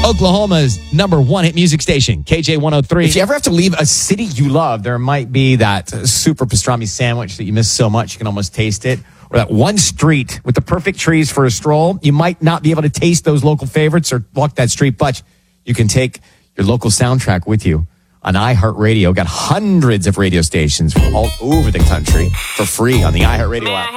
Oklahoma's number one hit music station, KJ 103. If you ever have to leave a city you love, there might be that super pastrami sandwich that you miss so much you can almost taste it. Or that one street with the perfect trees for a stroll. You might not be able to taste those local favorites or walk that street, but you can take your local soundtrack with you on iHeartRadio. Got hundreds of radio stations from all over the country for free on the iHeartRadio app.